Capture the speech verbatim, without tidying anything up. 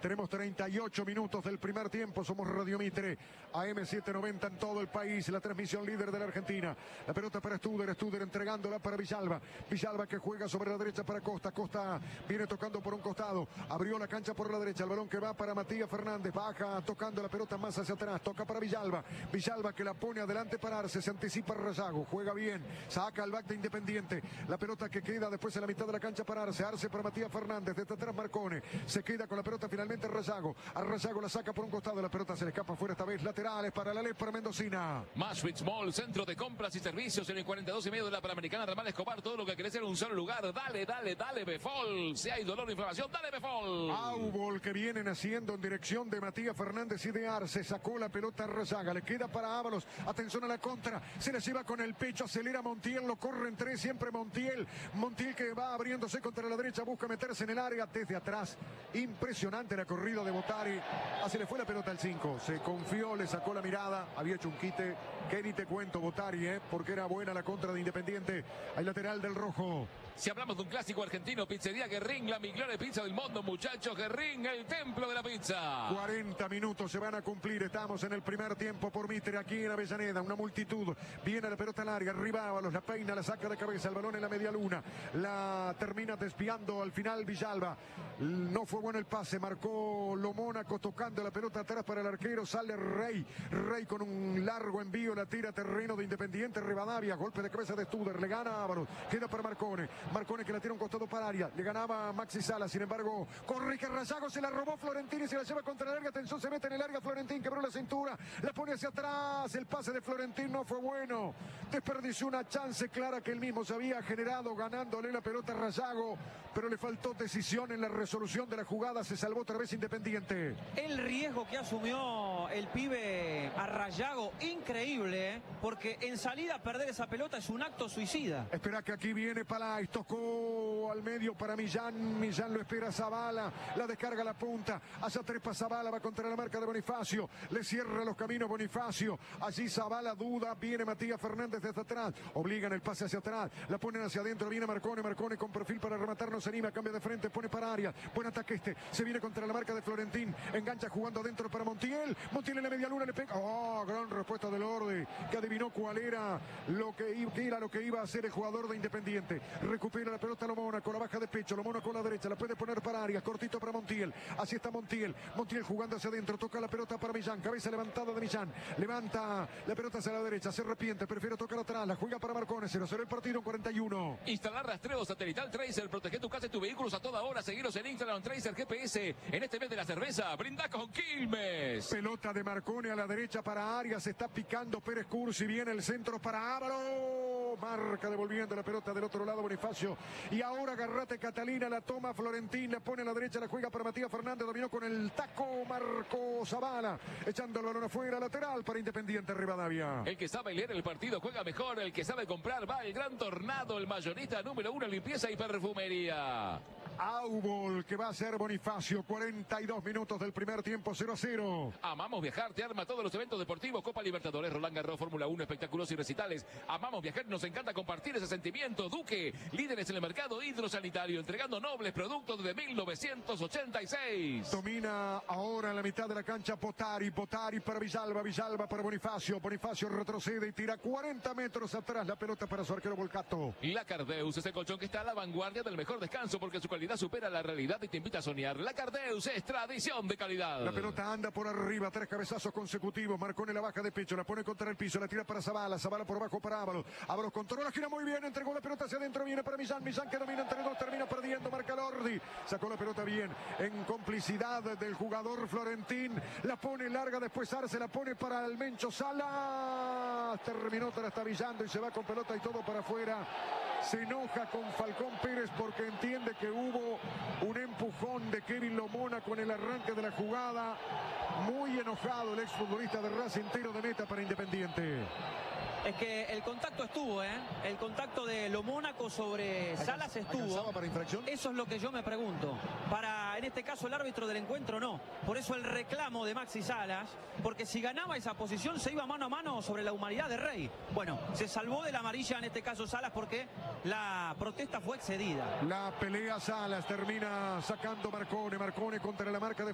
Tenemos treinta y ocho minutos del primer tiempo. Somos Radio Mitre, A M setecientos noventa en todo el país. La transmisión líder de la Argentina. La pelota para Studer, Studer entregándola para Villalba. Villalba que juega sobre la derecha para Costa. Costa viene tocando por un costado. Abrió la cancha por la derecha. El balón que va para Matías Fernández. Baja tocando la pelota más hacia atrás. Toca para Villalba. Villalba que la pone adelante para Arce. Se anticipa Rayago. Juega bien. Saca al back de Independiente. La pelota que queda después en la mitad de la cancha para Arce. Arce para Matías Fernández. Desde atrás Marcone. Se queda con la pelota finalmente Rayago. A Rayago la saca por un costado. La pelota se le escapa fuera esta vez. Laterales para la ley para Mendocina. Mashwitz Mall, centro de compras y servicios en el cuarenta y dos y medio de la Panamericana Ramal Escobar. Todo lo que querés en un solo lugar. Dale, dale, dale, Befol. Si hay dolor o inflamación, dale, Befol. Aubol que vienen haciendo en dirección de Matías Fernández y de Arce. Sacó la pelota a Rayaga. Le queda para Ábalos. Atención a la contra. Se la lleva con el pecho. Acelera Montiel. Lo corre en tres. Siempre Montiel. Montiel que va abriéndose contra la derecha. Busca meterse en el área desde atrás. Impresionante la corrida de Botari. Así le fue la pelota al cinco. Se confió, le sacó la mirada. Había hecho un quite. Que ni te cuento, Botari, ¿eh? Porque era buena la contra de Independiente. Al lateral del rojo. Si hablamos de un clásico argentino, Pizzería Guerrín, la migliore pizza del mundo, muchachos. Guerrín, el templo de la pizza. cuarenta minutos se van a cumplir. Estamos en el primer tiempo por Mitre, aquí en Avellaneda. Una multitud. Viene la pelota larga. Arriba Ábalos, la peina, la saca de cabeza. El balón en la media luna. La termina desviando al final Villalba. No fue bueno el pase. Marcó Lo Mónaco tocando la pelota atrás para el arquero. Sale Rey. Rey con un largo envío. La tira a terreno de Independiente Rivadavia. Golpe de cabeza de Studer. Le gana Ábalos. Queda para Marcone. Marcone que la tira un costado para área. Le ganaba Maxi Sala. Sin embargo, corre que Rayago se la robó Florentín y se la lleva contra la larga. Atención, se mete en el larga Florentín. Quebró la cintura. La pone hacia atrás. El pase de Florentín no fue bueno. Desperdició una chance clara que él mismo se había generado ganándole la pelota a Rayago. Pero le faltó decisión en la resolución de la jugada. Se salvó otra vez Independiente. El riesgo que asumió el pibe a Rayago, increíble, ¿eh? Porque en salida perder esa pelota es un acto suicida. Espera que aquí viene Palais. Tocó al medio para Millán. Millán lo espera Zavala. La descarga a la punta. Hacia trepa Zavala. Va contra la marca de Bonifacio. Le cierra los caminos Bonifacio. Allí Zavala duda. Viene Matías Fernández desde atrás. Obligan el pase hacia atrás. La ponen hacia adentro. Viene Marcone. Marcone con perfil para rematar. No se anima. Cambia de frente. Pone para área. Buen ataque este. Se viene contra la marca de Florentín. Engancha jugando adentro para Montiel. Montiel en la media luna le pega. Oh, gran respuesta del Orde. Que adivinó cuál era lo que, que era lo que iba a hacer el jugador de Independiente. Recupera la pelota Lo Mónaco. La baja de pecho. Lo Mónaco con la derecha. La puede poner para área. Cortito para Montiel. Así está Montiel. Montiel jugando hacia adentro. Toca la pelota para Millán. Cabeza levantada de Millán. Levanta la pelota hacia la derecha. Se arrepiente. Prefiere tocar atrás. La juega para Marcone. cero cero el partido en cuarenta y uno. Instalar rastreo satelital Tracer. Protege tu casa y tus vehículos a toda hora. Seguiros en Instagram Tracer G P S. En este mes de la cerveza. Brinda con Quilmes. Pelota de Marcone a la derecha para Arias. Se está picando Pérez Cursi. Viene el centro para Ábalos. Marca devolviendo la pelota del otro lado Bonifacio. Y ahora Garrate Catalina. La toma Florentín. La pone a la derecha. La juega para Matías Fernández. Dominó con el taco Marco Zavala. Echando el balón afuera. Lateral para Independiente Rivadavia. El que sabe leer el partido juega mejor. El que sabe comprar va al Gran Tornado. El mayorista número uno en limpieza y perfumería. Aubol que va a ser Bonifacio. cuarenta y dos minutos del primer tiempo. cero a cero. Amamos viajar. Te arma todos los eventos deportivos. Copa Libertadores, Roland Garros, Fórmula uno, espectáculos y recitales. Amamos viajar. Nos encanta compartir ese sentimiento. Duque, líderes en el mercado hidrosanitario, entregando nobles productos desde mil novecientos ochenta y seis. Domina ahora en la mitad de la cancha Botari. Botari para Villalba. Villalba para Bonifacio. Bonifacio retrocede y tira cuarenta metros atrás. La pelota para su arquero Volcato. La Cardeus es el colchón que está a la vanguardia del mejor descanso porque su calidad supera la realidad y te invita a soñar. La Cardeus es tradición de calidad. La pelota anda por arriba. Tres cabezazos consecutivos. Marcone la baja de pecho. La pone contra el piso. La tira para Zavala. Zavala por abajo para Ábalos. Ábalos controla. Gira muy bien. Entregó la pelota hacia adentro. Viene para Millán. Millán que domina entre dos. Termina perdiendo. Marca Lordi. Sacó la pelota bien. En complicidad del jugador Florentín. La pone larga. Después Arce la pone para el Mencho Sala. Terminó trastabillando y se va con pelota y todo para afuera. Se enoja con Falcón Pérez porque entiende que hubo un empujón de Kevin Lo Mónaco en el arranque de la jugada. Muy enojado el exfutbolista de Racing, tiro de meta para Independiente. Es que el contacto estuvo, ¿eh? El contacto de Lo Mónaco sobre Salas estuvo. ¿Para infracción? Eso es lo que yo me pregunto. Para, en este caso, el árbitro del encuentro no. Por eso el reclamo de Maxi Salas, porque si ganaba esa posición se iba mano a mano sobre la humanidad de Rey. Bueno, se salvó de la amarilla en este caso Salas porque la protesta fue excedida. La pelea Salas termina sacando Marcone. Marcone contra la marca de